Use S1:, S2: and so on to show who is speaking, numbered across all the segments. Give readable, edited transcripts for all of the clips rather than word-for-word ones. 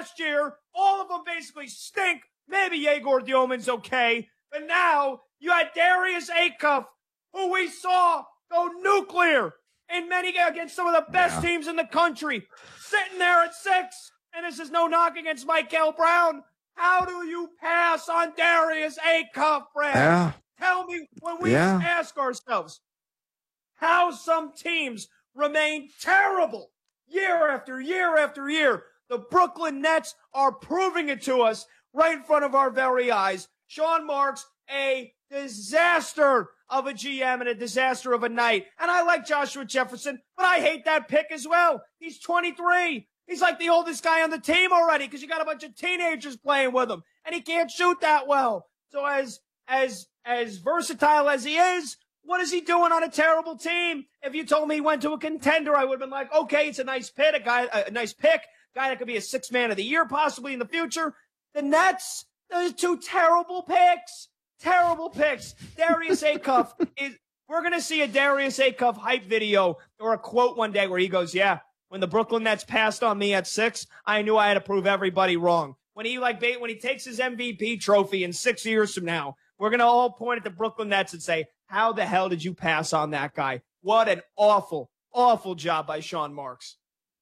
S1: last year, all of them basically stink. Maybe Yegor Dioman's okay. But now you had Darius Acuff, who we saw go nuclear in many against some of the best teams in the country, sitting there at 6. And this is no knock against Michael Brown. How do you pass on Darius Acuff, Brad?
S2: Yeah.
S1: Tell me when we ask ourselves how some teams remain terrible year after year after year. The Brooklyn Nets are proving it to us right in front of our very eyes. Sean Marks, a disaster of a GM and a disaster of a night. And I like Joshua Jefferson, but I hate that pick as well. He's 23. He's like the oldest guy on the team already because you got a bunch of teenagers playing with him, and he can't shoot that well. So as versatile as he is, what is he doing on a terrible team? If you told me he went to a contender, I would have been like, okay, it's a nice pick, a nice pick, guy that could be a 6th man of the year possibly in the future. The Nets, those 2 terrible picks. Terrible picks. Darius Acuff we're going to see a Darius Acuff hype video or a quote one day where he goes, yeah, when the Brooklyn Nets passed on me at 6, I knew I had to prove everybody wrong. When he takes his MVP trophy in 6 years from now, we're going to all point at the Brooklyn Nets and say, how the hell did you pass on that guy? What an awful, awful job by Sean Marks.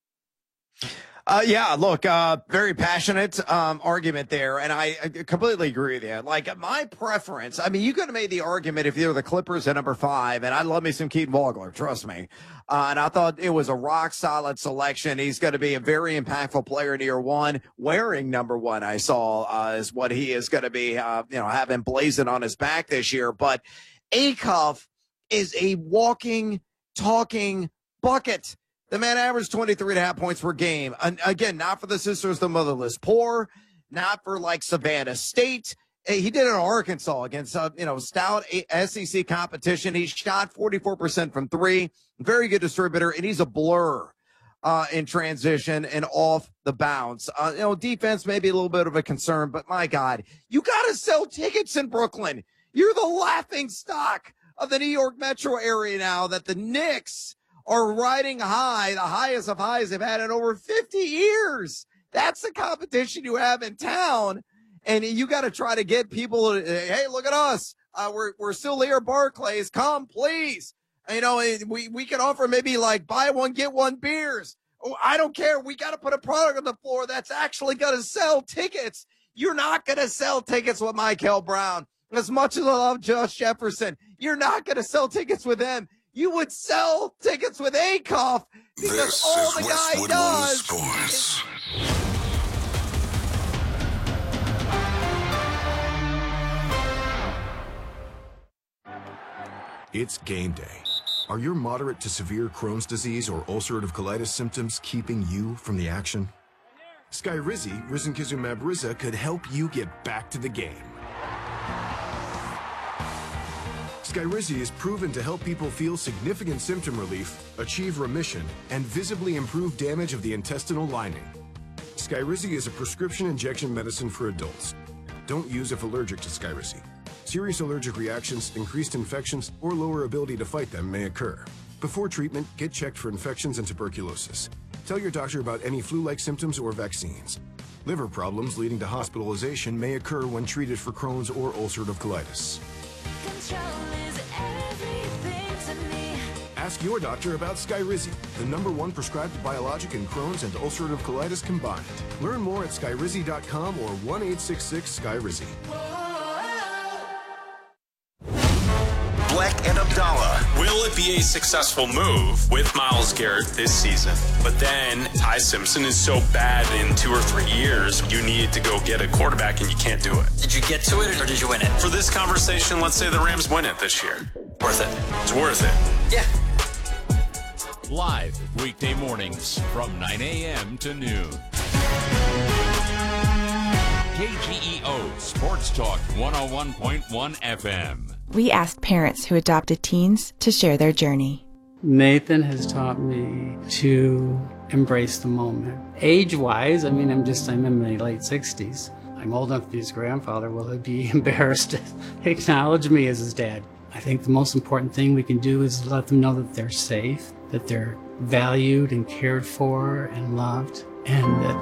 S2: Very passionate argument there, and I completely agree with you. Like, my preference, I mean, you could have made the argument if you were the Clippers at number 5, and I love me some Keaton Vogler, trust me. And I thought it was a rock-solid selection. He's going to be a very impactful player in year 1. Wearing number 1, I saw, is what he is going to be, having blazing on his back this year. But Acuff is a walking, talking bucket. The man averaged 23.5 points per game. And again, not for the Sisters of the Motherless Poor, not for like Savannah State. He did it in Arkansas against, stout SEC competition. He shot 44% from 3. Very good distributor, and he's a blur in transition and off the bounce. Defense may be a little bit of a concern, but my God, you got to sell tickets in Brooklyn. You're the laughing stock of the New York metro area now that the Knicks are riding high, the highest of highs they've had in over 50 years. That's the competition you have in town. And you got to try to get people, hey, look at us. We're still here, Barclays. Come, please. We can offer maybe like buy one, get one beers. Oh, I don't care. We got to put a product on the floor that's actually going to sell tickets. You're not going to sell tickets with Michael Brown. As much as I love Josh Jefferson, you're not going to sell tickets with him. You would sell tickets with Acuff because all the guy does is...
S3: It's game day. Are your moderate to severe Crohn's disease or ulcerative colitis symptoms keeping you from the action? Skyrizi, risankizumab Riza, could help you get back to the game. Skyrizi is proven to help people feel significant symptom relief, achieve remission, and visibly improve damage of the intestinal lining. Skyrizi is a prescription injection medicine for adults. Don't use if allergic to Skyrizi. Serious allergic reactions, increased infections, or lower ability to fight them may occur. Before treatment, get checked for infections and tuberculosis. Tell your doctor about any flu-like symptoms or vaccines. Liver problems leading to hospitalization may occur when treated for Crohn's or ulcerative colitis. Ask your doctor about Skyrizi, the #1 prescribed biologic in Crohn's and ulcerative colitis combined. Learn more at skyrizi.com or 1-866-SKYRIZI.
S4: Bleck and Abdallah. Will it be a successful move with Myles Garrett this season? But then Ty Simpson is so bad in 2 or 3 years, you need to go get a quarterback and you can't do it.
S5: Did you get to it or did you win it?
S4: For this conversation, let's say the Rams win it this year.
S5: Worth it.
S4: It's worth it.
S5: Yeah.
S6: Live weekday mornings from 9 a.m. to noon. KGEO Sports Talk 101.1 FM.
S7: We asked parents who adopted teens to share their journey.
S8: Nathan has taught me to embrace the moment. Age-wise, I'm in my late 60s. I'm old enough to be his grandfather. Will he be embarrassed to acknowledge me as his dad? I think the most important thing we can do is let them know that they're safe, that they're valued and cared for and loved, and that